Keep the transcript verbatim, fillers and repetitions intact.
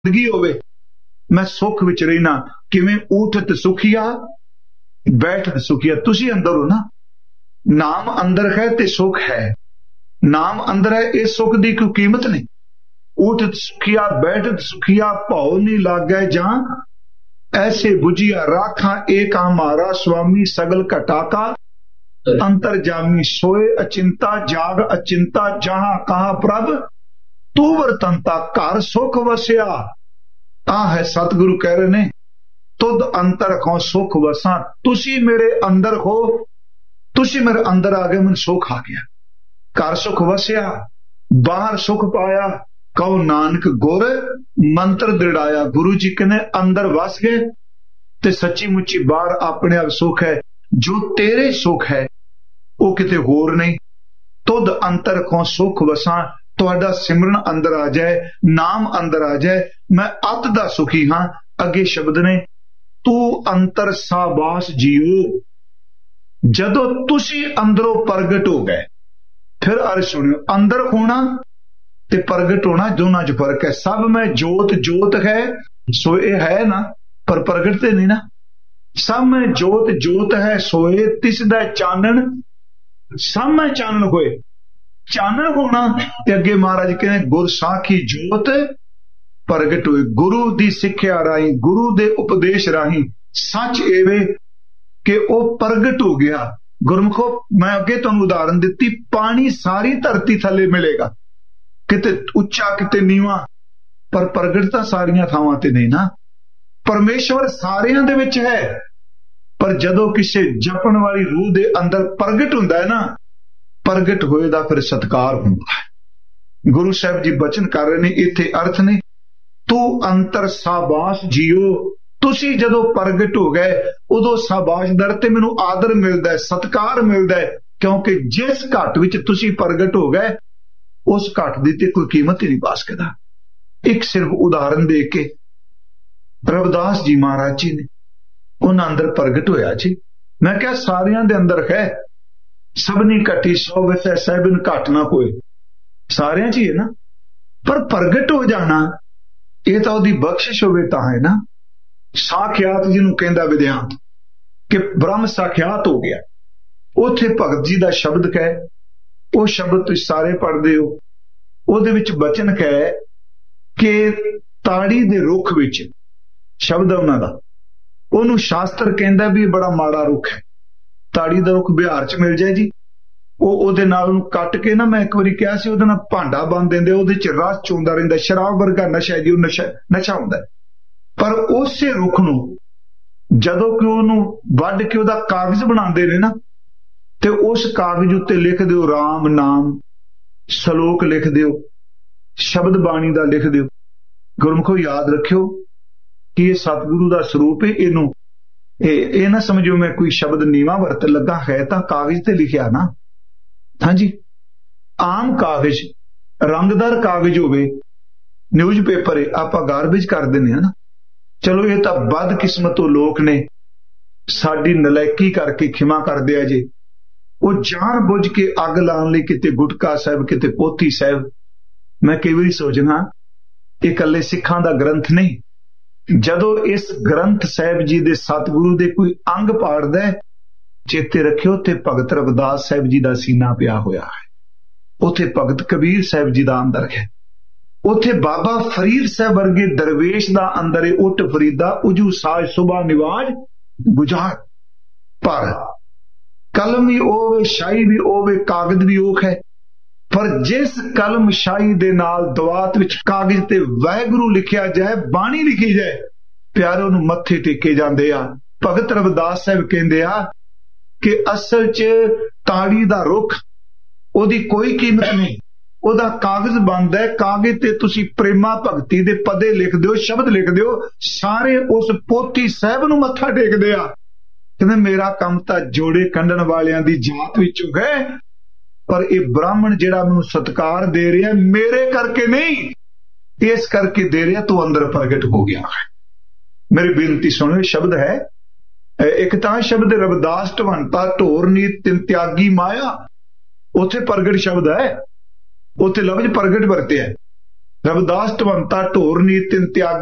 जिंदगी होवे मैं सुख विच रहना। किवें उठत सुखिया बैठत सुखिया। तुसी अंदर हो ना, नाम अंदर है ते सुख है। नाम अंदर है, इस सुख की कोई कीमत नहीं। उठत सुखिया बैठत सुखिया भाव नहीं लागै जां ऐसे बुझिया राखा एक हमारा स्वामी सगल घटाका अंतर जामी सोए अचिंता जाग अचिंता जहां कहा प्रभ तू वरतंता घर सुख वसिया। आ है सतगुरु कह रहे ने तुद अंतर को सुख वसा। तुसी मेरे अंदर हो, तुसी मेरे अंदर आ गए, मन सुख आ गया। घर सुख वसिया बाहर सुख पाया। कहो नानक गुर मंत्र दृढ़ाया। गुरु जी कहने अंदर वस गए ते सच्ची मुच्ची बाहर अपने आप सुख है। जो तेरे सुख है वो किते होर नहीं। तुद अंतर को सुख वसा। तुहाडा सिमरन अंदर आ जाए, नाम अंदर आ जाए, मैं अत दा सुखी हां। अगे शब्द ने तू अंतर साबास जियो। जदों तुसी अंदरों प्रगट हो गए, फिर अर्ज सुनियो, अंदर होना ते प्रगट होना दोनों च फर्क है। सब में जोत जोत है सोए है ना, पर प्रगट ते नहीं ना। सब में जोत जोत है सोए तिसदा चानन सब में चानन होए। चानन होना ते अगे महाराज कहते गुर साखी जोत प्रगट होए। गुरु दी सिक्ख्या राही, गुरु दे उपदेश राही सच एवे कि वह प्रगट हो गया। गुरमुखो मैं अगे तुहानू उदाहरण दिती, पानी सारी धरती थले मिलेगा, किते उच्चा किते नीवा, पर प्रगट तां सारियां थावां ते नहीं ना। परमेश्वर सारियां दे विच है, पर जदों किसी जपण वाली रूह दे अंदर प्रगट हुंदा है ना, प्रगट होए दा फिर सत्कार हुंदा है। गुरु साहब जी बचन कर रहे ने, इत्थे अर्थ ने तू अंतर साबास जियो। तुसी जदों प्रगट हो गए उदों साबाश दर ते मैनू आदर मिलदा है, सत्कार मिलदा है, क्योंकि जिस घट विच तुसी प्रगट हो गए उस घट दी ते कोई कीमत ही नहीं पा सकदा। एक सिर्फ उदाहरण दे के रविदास जी महाराज जी ने उन्हां अंदर प्रगट होया जी। मैं क्या सारियां दे अंदर है, सबनी घटी सौ वैसे सहबिन घट ना कोई, सारियां च ही है ना। पर प्रगट हो जाना ये तो उहदी बख्शिश होवे तां है ना। साख्यात जिन्हों कहंदा विद्यांत कि ब्रह्म साख्यात हो गया। उथे भगत जी दा शब्द कहे, वो शब्द तुसीं सारे पढ़दे हो, उहदे विच बचन कहे कि ताड़ी दे रुख विच शब्द उन्हां दा, उहनूं शास्त्र कहंदा भी बड़ा माड़ा रुख है। ताड़ी दा रुख बिहार च मिल जाए जी, ਉਹ ਉਹਦੇ ਨਾਲ ਉਹਨੂੰ ਕੱਟ ਕੇ ਨਾ, ਮੈਂ ਇੱਕ ਵਾਰੀ ਕਿਹਾ ਸੀ, ਉਹਦੇ ਨਾਲ ਭਾਂਡਾ ਬੰਨ ਦਿੰਦੇ, ਉਹਦੇ ਚ ਰਸ ਚੋਂਦਾ ਰਹਿੰਦਾ, ਸ਼ਰਾਬ ਵਰਗਾ ਨਸ਼ਾ ਜੀ, ਉਹ ਨਸ਼ਾ ਨਸ਼ਾ ਹੁੰਦਾ। ਪਰ ਉਸੇ ਰੁੱਖ ਨੂੰ ਜਦੋਂ ਕਿ ਉਹਨੂੰ ਵੱਢ ਕੇ ਉਹਦਾ ਕਾਗਜ਼ ਬਣਾਉਂਦੇ ਨੇ ਨਾ, ਤੇ ਉਸ ਕਾਗਜ਼ ਉੱਤੇ ਲਿਖ ਦਿਓ ਰਾਮ ਨਾਮ, ਸ਼ਲੋਕ ਲਿਖ ਦਿਓ, ਸ਼ਬਦ ਬਾਣੀ ਦਾ ਲਿਖ ਦਿਓ। ਗੁਰਮੁਖੋ ਯਾਦ ਰੱਖਿਓ ਕਿ ਇਹ ਸਤਿਗੁਰੂ ਦਾ ਸਰੂਪ ਹੈ। ਇਹਨੂੰ ਇਹ ਇਹ ਨਾ ਸਮਝੋ ਮੈਂ ਕੋਈ ਸ਼ਬਦ ਨੀਵਾਂ ਵਰਤ ਲੱਗਾ, ਹੈ ਤਾਂ ਕਾਗਜ਼ ਤੇ ਲਿਖਿਆ ਨਾ। हाँ जी, आम कागज रंगदार कागज होवे, न्यूज पेपर है, आप गारबेज कर देने ना। चलो ये तो बदकिस्मतों लोग ने साडी नलायकी करके खिमा कर दिया जे। वो जान बुझ के अग लाने लई किते गुटका साहब किते पोथी साहब। मैं कई बार सोचना ये कल्ले सिखां दा ग्रंथ नहीं। जदों इस ग्रंथ साहब जी दे सतगुरु दे कोई अंग पाड़दा है, चेते रखियो ते भगत रविदास साहब जी का सीना पिया होया है, उथे भगत कबीर साहब जी का अंदर है, उथे बाबा फरीद साहब वर्गे दरवेश का अंदर है। उठ फरीदा उजू साज सुबह निवाज बुझाड़। पर कलम भी ओवे, शाही भी ओवे, कागज भी ओख है। पर जिस कलम शाही दे नाल दवात विच कागज ते वाहिगुरू लिखिया जाए, बाणी लिखी जाए, प्यारे उहनूं मत्थे टेके जांदे आ। भगत रविदास साहब कहंदे आ कि असल च ताड़ी दा रुख ओदी कोई कीमत नहीं, ओदा कागज बनदा है। कागज ते तुसी प्रेमा भगती दे पदे लिख दिओ, शब्द लिख दिओ, सारे उस पोथी साहब नूं मत्था टेकदे आ। कहंदे मेरा काम तां जोड़े कंडण वालियां दी जात विचों है, पर ये ब्राह्मण जिहड़ा मैनूं सत्कार दे रिहा मेरे करके नहीं, इस करके दे रिहा तू अंदर प्रगट हो गया है। मेरी बेनती सुनो, शब्द है एक तां शब्द रविदास ढवंता ढोर नीत तिन त्यागी माया, उथे प्रगट शब्द है, उथे लफ्ज प्रगट वरते है। ਰਵਿਦਾਸ ਢਵੰਤਾ ਢੋਰ ਨੀਤ ਤਿਨ ਤਿਆਗ